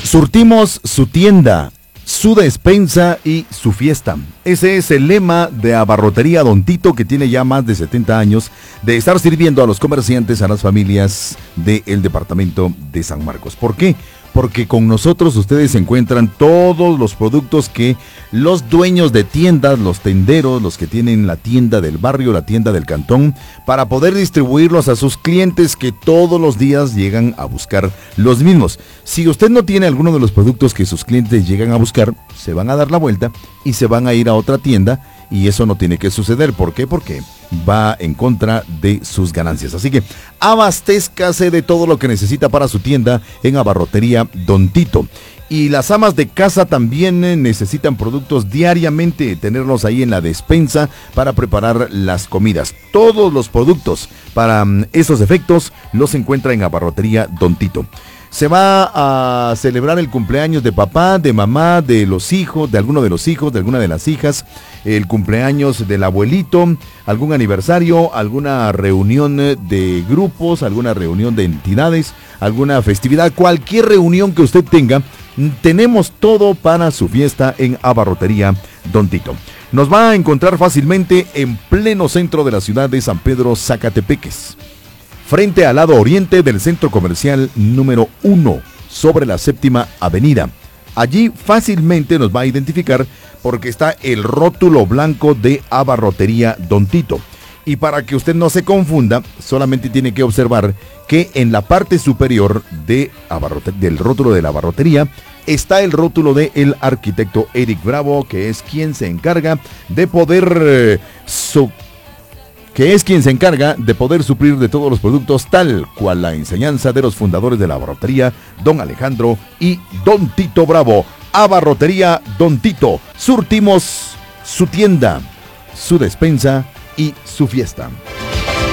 Surtimos su tienda, su despensa y su fiesta. Ese es el lema de Abarrotería Don Tito, que tiene ya más de 70 años de estar sirviendo a los comerciantes, a las familias del departamento de San Marcos. ¿Por qué? Porque con nosotros ustedes encuentran todos los productos que los dueños de tiendas, los tenderos, los que tienen la tienda del barrio, la tienda del cantón, para poder distribuirlos a sus clientes que todos los días llegan a buscar los mismos. Si usted no tiene alguno de los productos que sus clientes llegan a buscar, se van a dar la vuelta y se van a ir a otra tienda, y eso no tiene que suceder. ¿Por qué? Porque va en contra de sus ganancias. Así que abastézcase de todo lo que necesita para su tienda en Abarrotería Don Tito. Y las amas de casa también necesitan productos diariamente, tenerlos ahí en la despensa para preparar las comidas. Todos los productos para esos efectos los encuentra en Abarrotería Don Tito. Se va a celebrar el cumpleaños de papá, de mamá, de los hijos, de alguno de los hijos, de alguna de las hijas, el cumpleaños del abuelito, algún aniversario, alguna reunión de grupos, alguna reunión de entidades, alguna festividad, cualquier reunión que usted tenga, tenemos todo para su fiesta en Abarrotería Don Tito. Nos va a encontrar fácilmente en pleno centro de la ciudad de San Pedro, Zacatepeques, frente al lado oriente del centro comercial número 1, sobre la 7ª Avenida. Allí fácilmente nos va a identificar porque está el rótulo blanco de Abarrotería Don Tito. Y para que usted no se confunda, solamente tiene que observar que en la parte superior del rótulo de la abarrotería está el rótulo del arquitecto Eric Bravo, que es quien se encarga de poder suplir de todos los productos, tal cual la enseñanza de los fundadores de la abarrotería, don Alejandro y don Tito Bravo. Abarrotería Don Tito, surtimos su tienda, su despensa y su fiesta.